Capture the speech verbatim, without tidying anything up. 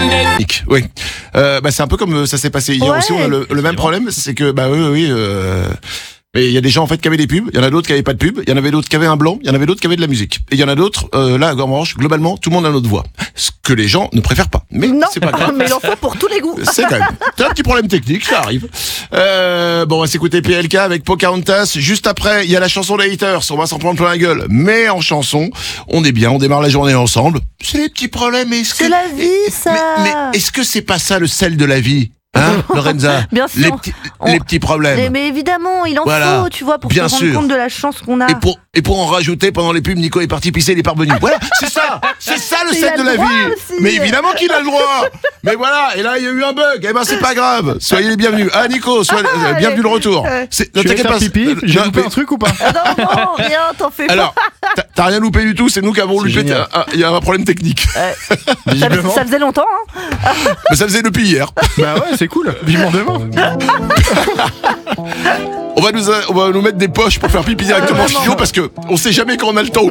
Oui, euh, bah c'est un peu comme ça s'est passé hier Ouais. aussi. On a le, le même problème, c'est que bah oui, oui. Euh... Mais il y a des gens en fait qui avaient des pubs, il y en a d'autres qui avaient pas de pub, il y en avait d'autres qui avaient un blanc, il y en avait d'autres qui avaient de la musique. Et il y en a d'autres, euh, là, en revanche, globalement, tout le monde a notre voix. Ce que les gens ne préfèrent pas. Mais Non, c'est pas grave. mais il en faut pour tous les goûts. C'est quand même. C'est un petit problème technique, ça arrive. Euh, bon, on va s'écouter P L K avec Pocahontas. Juste après, il y a la chanson des haters. On va s'en prendre plein la gueule. Mais en chanson, on est bien, on démarre la journée ensemble. C'est les petits problèmes. mais Est-ce C'est que... la vie, ça. Mais, mais est-ce que c'est pas ça le sel de la vie? Hein, Lorenza? Bien sûr. Les petits, On- les petits problèmes. Mais, mais évidemment, il en Voilà. faut, tu vois, pour Bien se rendre sûr. compte de la chance qu'on a. Et pour, et pour en rajouter, pendant les pubs, Nico est parti pisser, il est parvenu. Voilà, c'est ça, c'est ça le Il sel a de le la droit vie. aussi. Mais évidemment qu'il a le droit. Mais voilà, et là il y a eu un bug. Eh ben c'est pas grave. Soyez les bienvenus. Ah Nico, sois, Ah, euh, bienvenue le retour. ouais. C'est, ne Tu vas t'inquiète faire pas. pipi? euh, J'ai non, loupé mais- un truc ou pas? Ah non, non, rien, t'en fais pas. Alors, t'as, t'as rien loupé du tout. C'est nous qui avons C'est loupé. génial. Ah, Il y a un problème technique. Ouais. ça, Visiblement. ça faisait longtemps, hein. Mais ça faisait depuis hier. Bah ouais, c'est cool. Vivement demain. On va nous, on va nous mettre des poches pour faire pipi directement en studio parce que on sait jamais quand on a le temps.